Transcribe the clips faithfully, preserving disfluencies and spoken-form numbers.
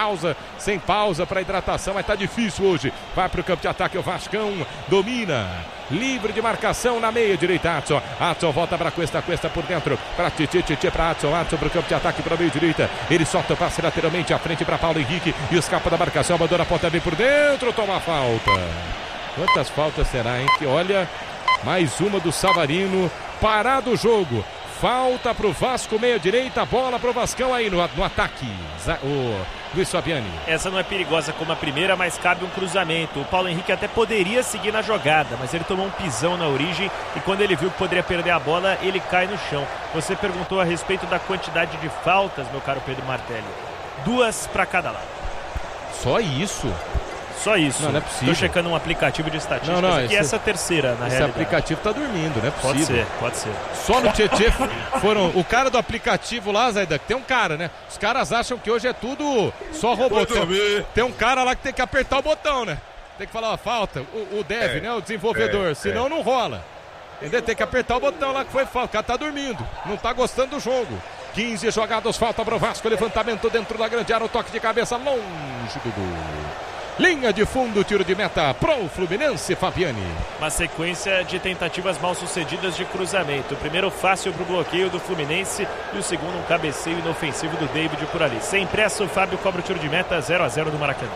pausa, sem pausa para hidratação, mas tá difícil hoje. Vai pro campo de ataque o Vascão, domina, livre de marcação na meia direita. Adson, Adson volta para Cuesta, Cuesta por dentro, para Titi, Titi para Adson, Adson pro campo de ataque para meia direita. Ele solta o passe lateralmente à frente para Paulo Henrique e escapa da marcação, abandona a ponta, vem por dentro, toma a falta. Quantas faltas será, hein? Que olha, mais uma do Savarino, parado o jogo. Falta pro Vasco, meia direita, bola pro Vascão aí no, no ataque. O Luiz Fabiani. Essa não é perigosa como a primeira, mas cabe um cruzamento. O Paulo Henrique até poderia seguir na jogada, mas ele tomou um pisão na origem e quando ele viu que poderia perder a bola, ele cai no chão. Você perguntou a respeito da quantidade de faltas, meu caro Pedro Martelli. Duas para cada lado. Só isso? Só isso. Não, não é possível. Estou checando um aplicativo de estatísticas não, não, aqui, esse, essa terceira, na esse realidade. Esse aplicativo tá dormindo, não é possível. Pode ser, pode ser. Só no Tietê foram... O cara do aplicativo lá, Zaidan, tem um cara, né? Os caras acham que hoje é tudo só robô. Tem, tem um cara lá que tem que apertar o botão, né? Tem que falar, ó, falta. O, o dev, é, né? O desenvolvedor. É, senão é. não rola. Entendeu? Tem que apertar o botão lá que foi falta. O cara tá dormindo. Não tá gostando do jogo. quinze jogados, falta pro Vasco. Levantamento dentro da grande área. O toque de cabeça longe do gol. Linha de fundo, tiro de meta pro Fluminense, Fabiani. Uma sequência de tentativas mal sucedidas de cruzamento. O primeiro fácil pro bloqueio do Fluminense e o segundo um cabeceio inofensivo do David por ali. Sem pressa, o Fábio cobra o tiro de meta, zero a zero no Maracanã.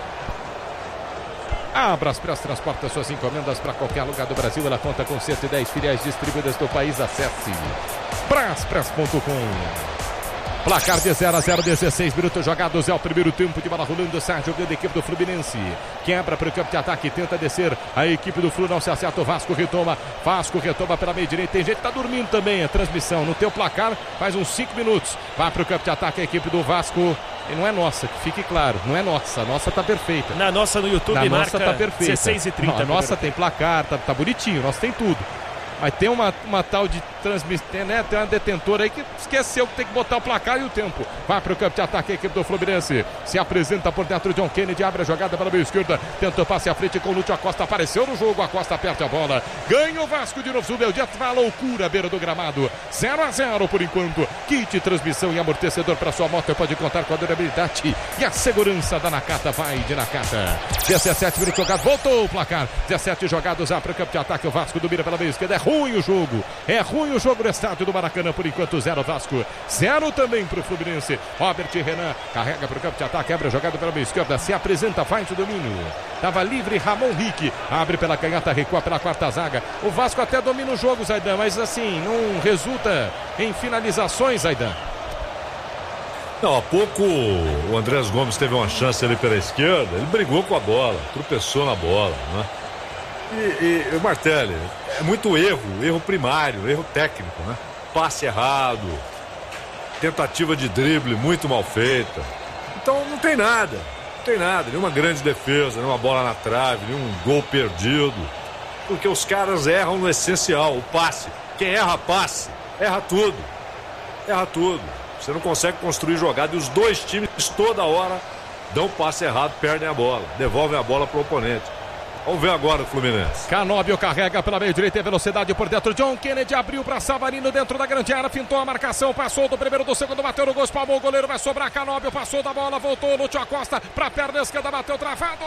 A Braspress transporta suas encomendas para qualquer lugar do Brasil. Ela conta com cento e dez filiais distribuídas do país. Acesse braspress ponto com. Placar de zero a zero, dezesseis minutos jogados, é o primeiro tempo de bola rolando, sai jogando a equipe do Fluminense, quebra para o campo de ataque, tenta descer, a equipe do Flu não se acerta, o Vasco retoma, Vasco retoma pela meia direita, tem gente que tá dormindo também, a transmissão, não tem o placar, faz uns cinco minutos, vai para o campo de ataque a equipe do Vasco, e não é nossa, que fique claro, não é nossa, a nossa tá perfeita. Na nossa no YouTube Na marca nossa tá perfeita. dezesseis e trinta. A nossa tem placar, tá, tá bonitinho, nossa tem tudo. Mas tem uma, uma tal de transmissão, né? Tem uma detentora aí que esqueceu que tem que botar o placar e o tempo. Vai para o campo de ataque a equipe do Fluminense. Se apresenta por dentro, John Kennedy abre a jogada pela meia esquerda. Tenta o passe à frente com o Lúcio Acosta. Apareceu no jogo, Acosta perde a bola. Ganha o Vasco de novo. O Beldiat vai à loucura à beira do gramado. zero a zero por enquanto. Kit, transmissão e amortecedor para sua moto. Pode contar com a durabilidade e a segurança da Nakata. Vai de Nakata. dezessete minutos jogados. Voltou o placar. dezessete jogados. Já para o campo de ataque. O Vasco domina pela meia esquerda. É ruim o jogo, é ruim o jogo no estádio do Maracanã, por enquanto zero Vasco, zero também para o Fluminense. Robert Renan carrega para o campo de ataque, quebra a jogada pela meia esquerda, se apresenta, faz o domínio, estava livre Ramon Rick, abre pela canhota, recua pela quarta zaga. O Vasco até domina o jogo, Zaidan, mas assim, não resulta em finalizações, Zaidan. Não, há pouco o Andrés Gomes teve uma chance ali pela esquerda, ele brigou com a bola, tropeçou na bola, né? E, e Martelli, é muito erro, erro primário, erro técnico, né? Passe errado, tentativa de drible muito mal feita. Então não tem nada, não tem nada, nenhuma grande defesa, nenhuma bola na trave, nenhum gol perdido. Porque os caras erram no essencial, o passe. Quem erra passe, erra tudo, erra tudo. Você não consegue construir jogada e os dois times toda hora dão passe errado, perdem a bola, devolvem a bola para o oponente. Vamos ver agora o Fluminense. Canóbio carrega pela meia direita, tem velocidade por dentro. John Kennedy abriu para Savarino dentro da grande área, fintou a marcação, passou do primeiro, do segundo, bateu no gol, espalmou o goleiro, vai sobrar. Canóbio passou da bola, voltou, Lúcio Acosta para a perna esquerda, bateu travado.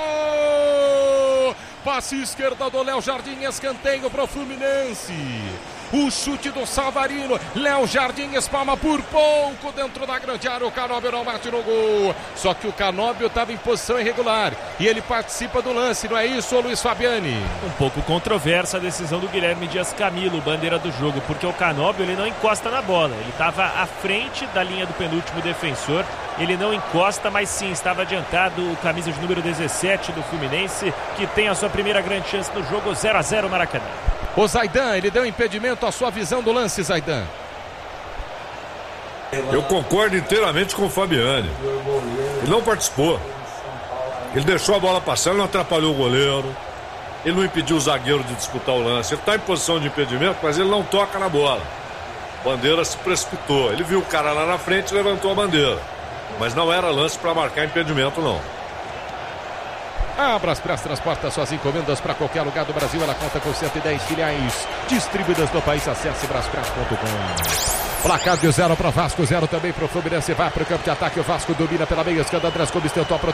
Passe esquerda do Léo Jardim, escanteio para o Fluminense. O chute do Savarino, Léo Jardim espalma por pouco dentro da grande área, o Canóbio não bate no gol, só que o Canóbio estava em posição irregular e ele participa do lance, não é isso, Luiz Fabiani? Um pouco controversa a decisão do Guilherme Dias Camilo, bandeira do jogo, porque o Canóbio ele não encosta na bola, ele estava à frente da linha do penúltimo defensor, ele não encosta, mas sim, estava adiantado o camisa de número dezessete do Fluminense, que tem a sua primeira grande chance no jogo, zero a zero Maracanã. O Zaidan, ele deu impedimento à sua visão do lance, Zaidan. Eu concordo inteiramente com o Fabiani. Ele não participou. Ele deixou a bola passar, ele não atrapalhou o goleiro. Ele não impediu o zagueiro de disputar o lance. Ele está em posição de impedimento, mas ele não toca na bola. A bandeira se precipitou. Ele viu o cara lá na frente e levantou a bandeira. Mas não era lance para marcar impedimento, não. A Braspress transporta suas encomendas para qualquer lugar do Brasil. Ela conta com cento e dez filiais distribuídas no país. Acesse braspress ponto com. Placar de zero para Vasco, zero também para o Fluminense. Vai para o campo de ataque. O Vasco domina pela meia esquerda. Andrés Gomes tentou a proteção.